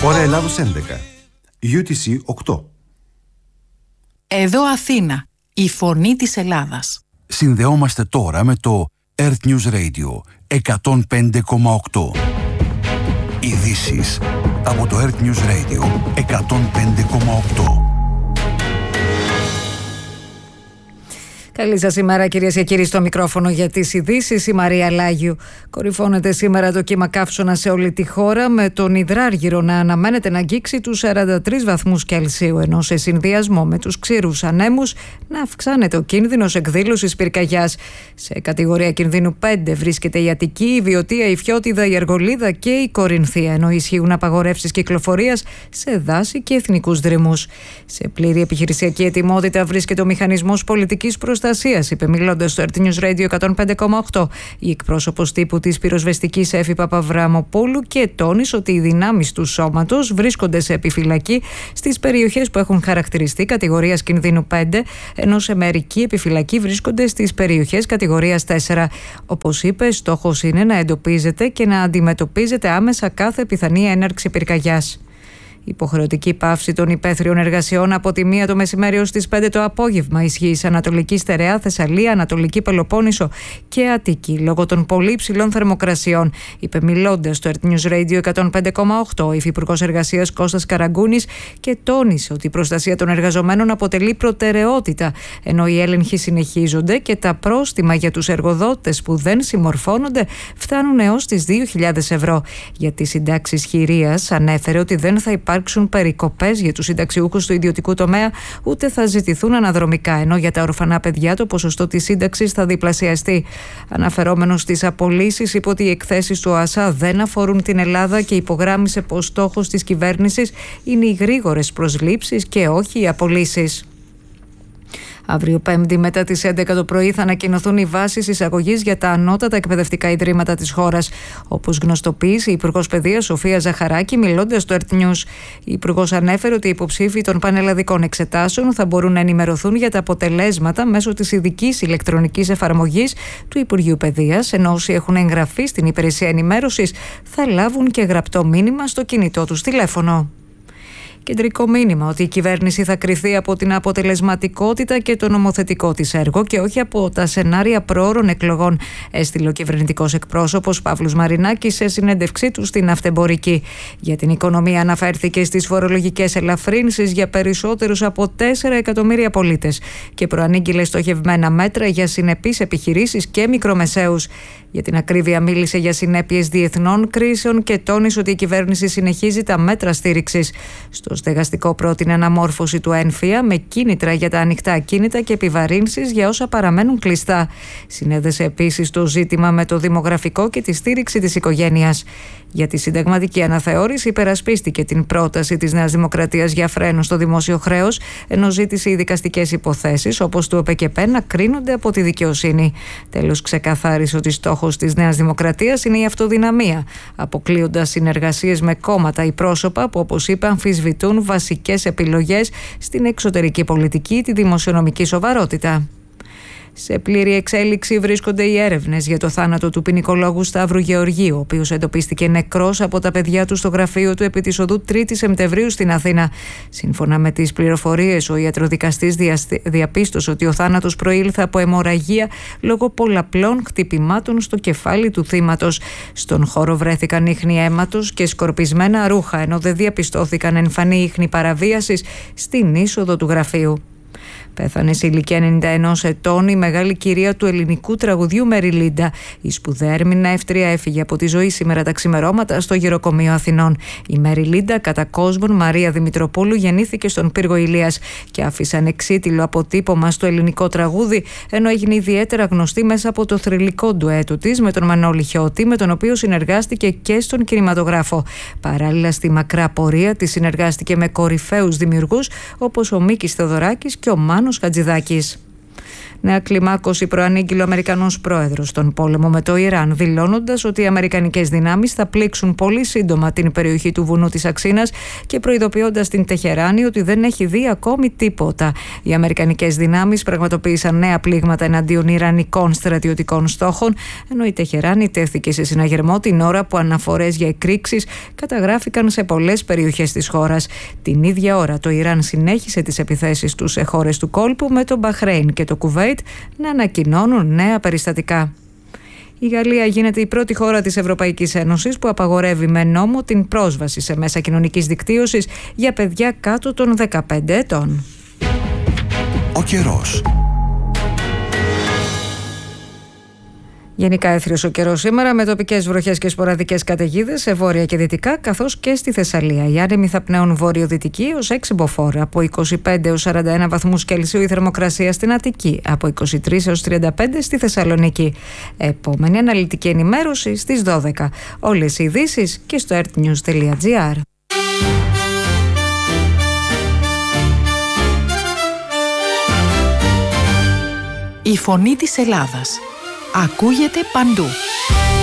Ώρα Ελλάδος 11. UTC 8. Εδώ Αθήνα, η φωνή της Ελλάδας. Συνδεόμαστε τώρα με το Earth News Radio 105,8. Ειδήσεις από το Earth News Radio 105,8. Καλή σας ημέρα, κυρίες και κύριοι, στο μικρόφωνο για τις ειδήσεις, η Μαρία Λάγιου. Κορυφώνεται σήμερα το κύμα καύσωνα σε όλη τη χώρα, με τον Ιδράργυρο να αναμένεται να αγγίξει τους 43 βαθμούς Κελσίου, ενώ σε συνδυασμό με τους ξηρούς ανέμους να αυξάνεται ο κίνδυνος εκδήλωσης πυρκαγιάς. Σε κατηγορία κινδύνου 5 βρίσκεται η Αττική, η Βιωτία, η Φιώτιδα, η Αργολίδα και η Κορινθία, ενώ ισχύουν απαγορεύσεις κυκλοφορίας σε δάση και εθνικούς δρυμούς. Σε πλήρη επιχειρησιακή ετοιμότητα βρίσκεται ο μηχανισμός πολιτικής προστασίας, είπε μιλώντας στο Earth News Radio 105,8 η εκπρόσωπος τύπου της πυροσβεστικής Έφη Παπαβραμοπούλου, και τόνισε ότι οι δυνάμεις του σώματος βρίσκονται σε επιφυλακή στις περιοχές που έχουν χαρακτηριστεί κατηγορίας κινδύνου 5, ενώ σε μερική επιφυλακή βρίσκονται στις περιοχές κατηγορίας 4. Όπως είπε, στόχος είναι να εντοπίζεται και να αντιμετωπίζεται άμεσα κάθε πιθανή έναρξη πυρκαγιάς. Υποχρεωτική πάυση των υπαίθριων εργασιών από τη 1 το μεσημέρι ως τις 5 το απόγευμα ισχύει σε Ανατολική Στερεά, Θεσσαλία, Ανατολική Πελοπόννησο και Αττική λόγω των πολύ υψηλών θερμοκρασιών, είπε μιλώντας στο Earth News Radio 105,8 ο Υφυπουργός Εργασίας Κώστας Καραγκούνης, και τόνισε ότι η προστασία των εργαζομένων αποτελεί προτεραιότητα, ενώ οι έλεγχοι συνεχίζονται και τα πρόστιμα για τους εργοδότες που δεν συμμορφώνονται φτάνουν έως τις 2.000 ευρώ. Για τις συντάξεις χειρίας ανέφερε ότι δεν θα υπάρξουν περικοπές για τους συνταξιούχους του ιδιωτικού τομέα, ούτε θα ζητηθούν αναδρομικά, ενώ για τα ορφανά παιδιά το ποσοστό της σύνταξης θα διπλασιαστεί. Αναφερόμενος στις απολύσεις, είπε ότι οι εκθέσεις του ΟΑΣΑ δεν αφορούν την Ελλάδα και υπογράμμισε πως στόχος της κυβέρνησης είναι οι γρήγορες προσλήψεις και όχι οι απολύσεις. Αύριο Πέμπτη μετά τις 11 το πρωί θα ανακοινωθούν οι βάσεις εισαγωγής για τα ανώτατα εκπαιδευτικά ιδρύματα της χώρας, όπως γνωστοποίησε η Υπουργός Παιδείας Σοφία Ζαχαράκη μιλώντας στο Earth News. Η Υπουργός ανέφερε ότι οι υποψήφοι των πανελλαδικών εξετάσεων θα μπορούν να ενημερωθούν για τα αποτελέσματα μέσω της ειδικής ηλεκτρονικής εφαρμογής του Υπουργείου Παιδείας, ενώ όσοι έχουν εγγραφεί στην υπηρεσία ενημέρωσης θα λάβουν και γραπτό μήνυμα στο κινητό τους τηλέφωνο. Κεντρικό μήνυμα ότι η κυβέρνηση θα κριθεί από την αποτελεσματικότητα και το νομοθετικό της έργο και όχι από τα σενάρια προώρων εκλογών, έστειλε ο κυβερνητικός εκπρόσωπος Παύλος Μαρινάκης σε συνέντευξή του στην Αυτεμπορική. Για την οικονομία αναφέρθηκε στις φορολογικές ελαφρύνσεις για περισσότερους από 4 εκατομμύρια πολίτες και προανήγγειλε στοχευμένα μέτρα για συνεπείς επιχειρήσεις και μικρομεσαίους. Για την ακρίβεια μίλησε για συνέπειες διεθνών κρίσεων και τόνισε ότι η κυβέρνηση συνεχίζει τα μέτρα στήριξης. Στο στεγαστικό πρότεινε αναμόρφωση του ΕΝΦΙΑ με κίνητρα για τα ανοιχτά ακίνητα και επιβαρύνσεις για όσα παραμένουν κλειστά. Συνέδεσε επίσης το ζήτημα με το δημογραφικό και τη στήριξη της οικογένειας. Για τη συνταγματική αναθεώρηση υπερασπίστηκε την πρόταση της Νέας Δημοκρατίας για φρένο στο δημόσιο χρέος, ενώ ζήτησε οι δικαστικές υποθέσεις όπως του ΕΠΕΚΕΠΕ να κρίνονται από τη δικαιοσύνη. Τέλος, ξεκαθάρισε ότι στόχος της Νέας Δημοκρατίας είναι η αυτοδυναμία, αποκλείοντας συνεργασίες με κόμματα ή πρόσωπα που, όπως είπε, αμφισβητούν βασικές επιλογές στην εξωτερική πολιτική, τη δημοσιονομική σοβαρότητα. Σε πλήρη εξέλιξη βρίσκονται οι έρευνες για το θάνατο του ποινικολόγου Σταύρου Γεωργίου, ο οποίος εντοπίστηκε νεκρός από τα παιδιά του στο γραφείο του επί της οδού 3η Σεπτεμβρίου στην Αθήνα. Σύμφωνα με τις πληροφορίες, ο ιατροδικαστής διαπίστωσε ότι ο θάνατος προήλθε από αιμορραγία λόγω πολλαπλών χτυπημάτων στο κεφάλι του θύματος. Στον χώρο βρέθηκαν ίχνη αίματος και σκορπισμένα ρούχα, ενώ δεν διαπιστώθηκαν εμφανή ίχνη παραβίασης στην είσοδο του γραφείου. Πέθανε σε ηλικία 91 ετών η μεγάλη κυρία του ελληνικού τραγουδιού Μεριλίντα. Η σπουδαία ερμηνεύτρια έφυγε από τη ζωή σήμερα τα ξημερώματα στο Γεροκομείο Αθηνών. Η Μεριλίντα, κατά κόσμον Μαρία Δημητροπούλου, γεννήθηκε στον πύργο Ηλίας και άφησε ανεξίτηλο αποτύπωμα στο ελληνικό τραγούδι, ενώ έγινε ιδιαίτερα γνωστή μέσα από το θρυλικό ντουέτο της με τον Μανώλη Χιώτη, με τον οποίο συνεργάστηκε και στον κινηματογράφο. Παράλληλα, στη μακρά πορεία της συνεργάστηκε με κορυφαίους δημιουργούς όπως ο Μίκης Θεοδωράκης και ο Μάνος Χατζηδάκης. Νέα κλιμάκωση προανήγγειλε ο Αμερικανός πρόεδρος στον πόλεμο με το Ιράν, δηλώνοντας ότι οι αμερικανικές δυνάμεις θα πλήξουν πολύ σύντομα την περιοχή του βουνού της Αξίνας και προειδοποιώντας την Τεχεράνη ότι δεν έχει δει ακόμη τίποτα. Οι αμερικανικές δυνάμεις πραγματοποίησαν νέα πλήγματα εναντίον ιρανικών στρατιωτικών στόχων, ενώ η Τεχεράνη τέθηκε σε συναγερμό την ώρα που αναφορές για εκρήξεις καταγράφηκαν σε πολλές περιοχές της χώρας. Την ίδια ώρα το Ιράν συνέχισε τις επιθέσεις του σε χώρες του κόλπου, με το Μπαχρέιν και το Κουβέιτ να ανακοινώνουν νέα περιστατικά. Η Γαλλία γίνεται η πρώτη χώρα της Ευρωπαϊκής Ένωσης που απαγορεύει με νόμο την πρόσβαση σε μέσα κοινωνικής δικτύωσης για παιδιά κάτω των 15 ετών. Ο καιρός. Γενικά έθριος ο καιρός σήμερα, με τοπικές βροχές και σποραδικές καταιγίδες σε βόρεια και δυτικά, καθώς και στη Θεσσαλία. Οι άνεμοι θα πνέουν βορειοδυτική ως 6 μποφόρ. Από 25 έως 41 βαθμούς Κελσίου η θερμοκρασία στην Αττική. Από 23 έως 35 στη Θεσσαλονίκη. Επόμενη αναλυτική ενημέρωση στις 12. Όλες οι ειδήσεις και στο earthnews.gr. Η φωνή της Ελλάδας ακούγεται παντού.